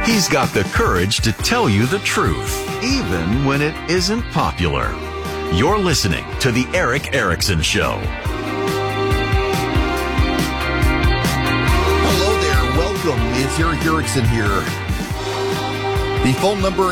He's got the courage to tell you the truth, even when it isn't popular. You're listening to The Erick Erickson Show. Hello there. Welcome. It's Erick Erickson here. The phone number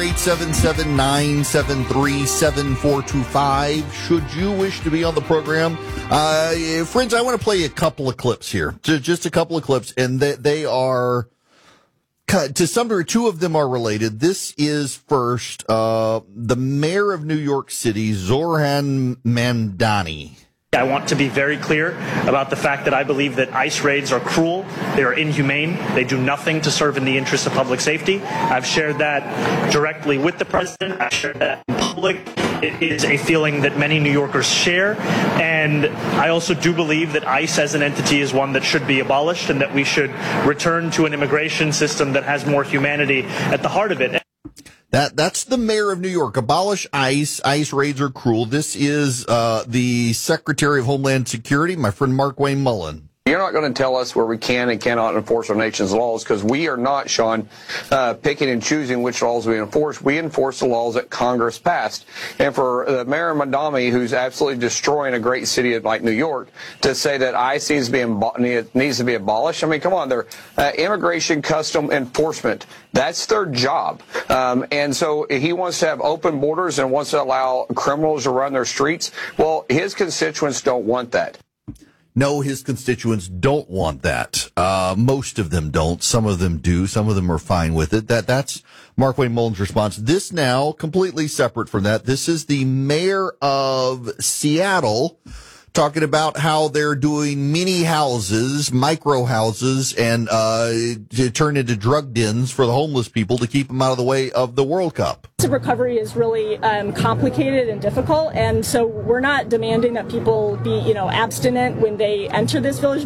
877-973-7425. Should you wish to be on the program? Friends, I want to play a couple of clips here. Just a couple of clips, and they are... To some degree, two of them are related. This is first, the mayor of New York City, Zohran Mamdani. I want to be very clear about the fact that I believe that ICE raids are cruel, they are inhumane, they do nothing to serve in the interest of public safety. I've shared that directly with the president, I've shared that in public. It is a feeling that many New Yorkers share, and I also do believe that ICE as an entity is one that should be abolished and that we should return to an immigration system that has more humanity at the heart of it. That's the mayor of New York. Abolish ICE. ICE raids are cruel. This is the Secretary of Homeland Security, my friend Markwayne Mullin. You're not going to tell us where we can and cannot enforce our nation's laws, because we are not, Sean, picking and choosing which laws we enforce. We enforce the laws that Congress passed. And for Mayor Mamdani, who's absolutely destroying a great city like New York, to say that ICE needs to be abolished, I mean, come on, they're immigration custom enforcement. That's their job. And so he wants to have open borders and wants to allow criminals to run their streets. Well, his constituents don't want that. No, his constituents don't want that. Most of them don't. Some of them do. Some of them are fine with it. That's Markwayne Mullin's response. This now, completely separate from that, this is the mayor of Seattle talking about how they're doing mini houses, micro houses, and to turn into drug dens for the homeless people to keep them out of the way of the World Cup. Recovery is really complicated and difficult, and so we're not demanding that people be, abstinent when they enter this village.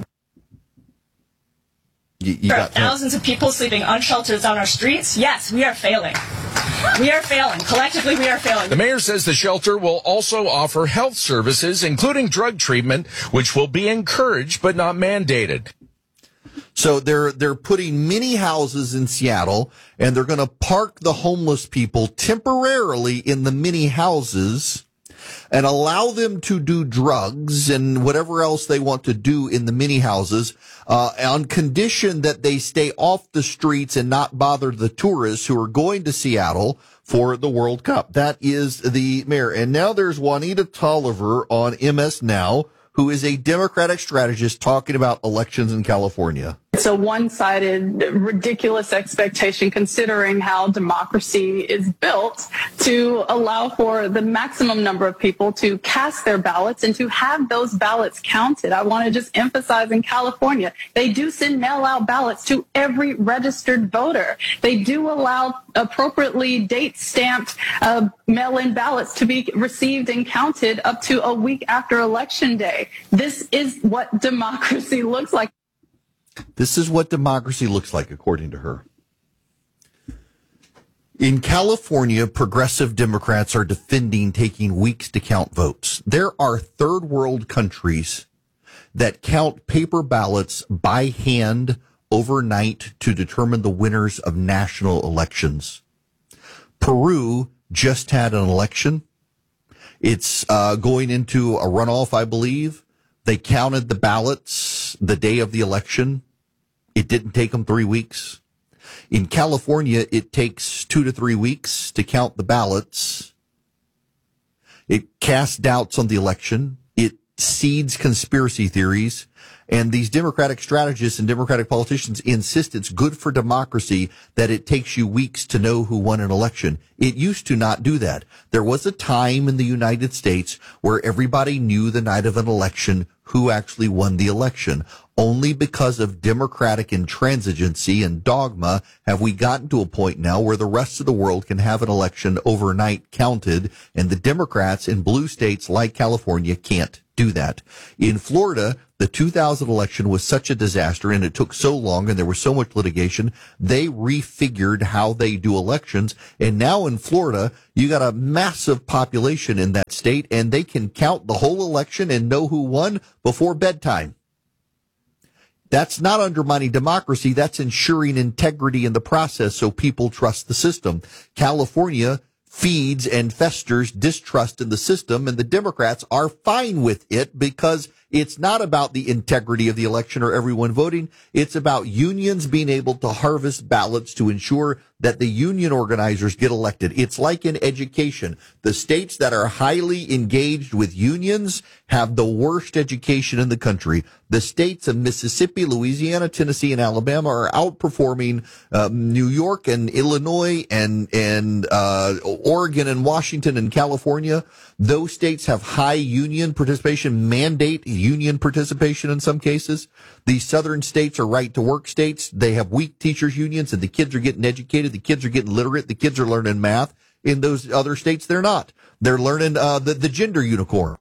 There are thousands of people sleeping unsheltered on our streets. Yes, we are failing. We are failing. Collectively, we are failing. The mayor says the shelter will also offer health services, including drug treatment, which will be encouraged but not mandated. So they're putting mini houses in Seattle, and they're going to park the homeless people temporarily in the mini houses and allow them to do drugs and whatever else they want to do in the mini houses, on condition that they stay off the streets and not bother the tourists who are going to Seattle for the World Cup. That is the mayor. And now there's Juanita Tolliver on MS Now, who is a Democratic strategist talking about elections in California. It's a one-sided, ridiculous expectation considering how democracy is built to allow for the maximum number of people to cast their ballots and to have those ballots counted. I want to just emphasize in California, they do send mail-out ballots to every registered voter. They do allow appropriately date-stamped mail-in ballots to be received and counted up to a week after Election Day. This is what democracy looks like. This is what democracy looks like, according to her. In California, progressive Democrats are defending taking weeks to count votes. There are third world countries that count paper ballots by hand overnight to determine the winners of national elections. Peru just had an election. It's going into a runoff, I believe. They counted the ballots the day of the election. It didn't take them 3 weeks. In California, it takes 2 to 3 weeks to count the ballots. It casts doubts on the election. It seeds conspiracy theories. And these Democratic strategists and Democratic politicians insist it's good for democracy that it takes you weeks to know who won an election. It used to not do that. There was a time in the United States where everybody knew the night of an election who actually won the election. Only because of Democratic intransigency and dogma have we gotten to a point now where the rest of the world can have an election overnight counted, and the Democrats in blue states like California can't do that. In Florida, the 2000 election was such a disaster and it took so long and there was so much litigation, they refigured how they do elections. And now in Florida, you got a massive population in that state and they can count the whole election and know who won before bedtime. That's not undermining democracy. That's ensuring integrity in the process so people trust the system. California feeds and festers distrust in the system, and the Democrats are fine with it because it's not about the integrity of the election or everyone voting. It's about unions being able to harvest ballots to ensure that the union organizers get elected. It's like in education. The states that are highly engaged with unions have the worst education in the country. The states of Mississippi, Louisiana, Tennessee, and Alabama are outperforming New York and Illinois and Oregon and Washington and California. Those states have high union participation, mandate union participation in some cases. The southern states are right-to-work states. They have weak teachers' unions, and the kids are getting educated. The kids are getting literate. The kids are learning math. In those other states, they're not. They're learning the gender unicorn.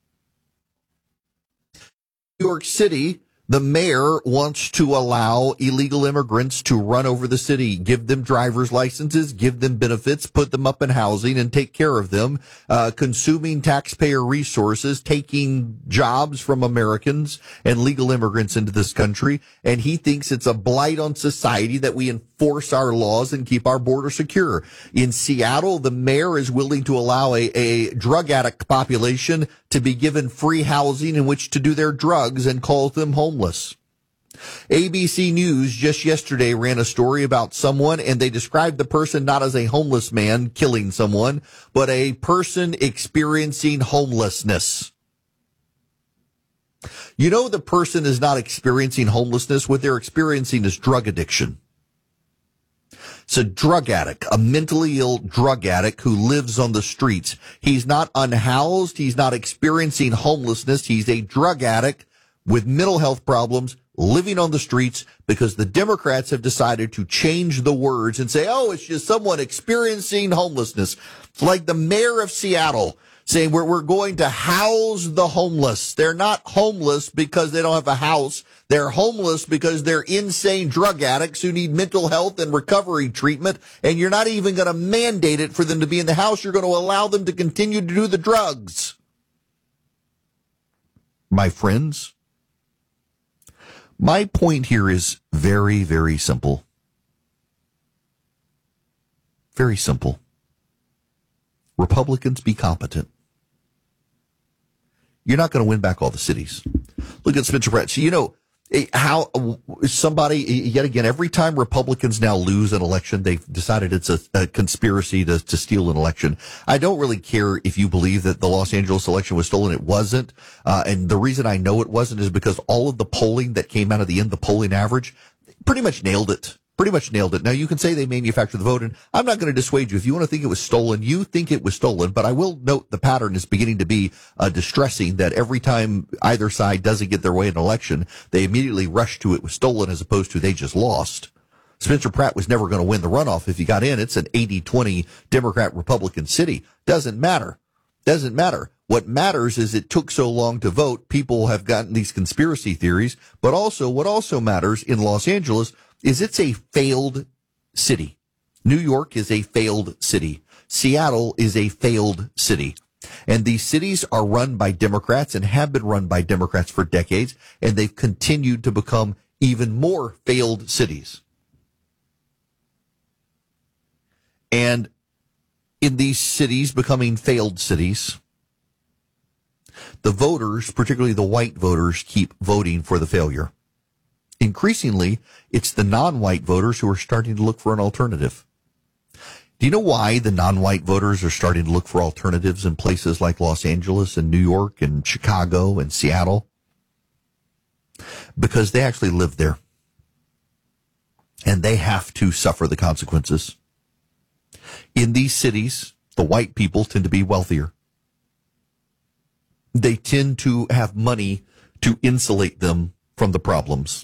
New York City, the mayor wants to allow illegal immigrants to run over the city, give them driver's licenses, give them benefits, put them up in housing, and take care of them, consuming taxpayer resources, taking jobs from Americans and legal immigrants into this country. And he thinks it's a blight on society that we enforce our laws and keep our border secure. In Seattle, the mayor is willing to allow a drug addict population to be given free housing in which to do their drugs and calls them homeless. ABC News just yesterday ran a story about someone, and they described the person not as a homeless man killing someone, but a person experiencing homelessness. You know, the person is not experiencing homelessness. What they're experiencing is drug addiction. It's a drug addict, a mentally ill drug addict who lives on the streets. He's not unhoused. He's not experiencing homelessness. He's a drug addict with mental health problems living on the streets because the Democrats have decided to change the words and say, oh, it's just someone experiencing homelessness. It's like the mayor of Seattle saying we're going to house the homeless. They're not homeless because they don't have a house. They're homeless because they're insane drug addicts who need mental health and recovery treatment, and you're not even going to mandate it for them to be in the house. You're going to allow them to continue to do the drugs. My friends, my point here is very, very simple. Very simple. Republicans, be competent. You're not going to win back all the cities. Look at Spencer Pratt. So, you know, how somebody, yet again, every time Republicans now lose an election, they've decided it's a conspiracy to steal an election. I don't really care if you believe that the Los Angeles election was stolen. It wasn't. And the reason I know it wasn't is because all of the polling that came out of the end, the polling average, pretty much nailed it. Pretty much nailed it. Now, you can say they manufactured the vote, and I'm not going to dissuade you. If you want to think it was stolen, you think it was stolen. But I will note the pattern is beginning to be distressing, that every time either side doesn't get their way in an election, they immediately rush to it was stolen as opposed to they just lost. Spencer Pratt was never going to win the runoff if he got in. It's an 80-20 Democrat-Republican city. Doesn't matter. Doesn't matter. What matters is it took so long to vote. People have gotten these conspiracy theories. But also, what also matters in Los Angeles is it's a failed city. New York is a failed city. Seattle is a failed city. And these cities are run by Democrats and have been run by Democrats for decades, and they've continued to become even more failed cities. And in these cities becoming failed cities, the voters, particularly the white voters, keep voting for the failure. Increasingly, it's the non-white voters who are starting to look for an alternative. Do you know why the non-white voters are starting to look for alternatives in places like Los Angeles and New York and Chicago and Seattle? Because they actually live there. And they have to suffer the consequences. In these cities, the white people tend to be wealthier. They tend to have money to insulate them from the problems.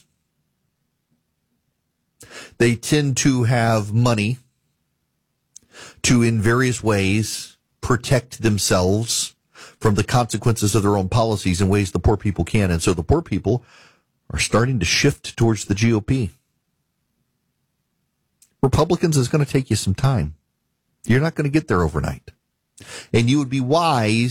They tend to have money to, in various ways, protect themselves from the consequences of their own policies in ways the poor people can. And so the poor people are starting to shift towards the GOP. Republicans is going to take you some time. You're not going to get there overnight. And you would be wise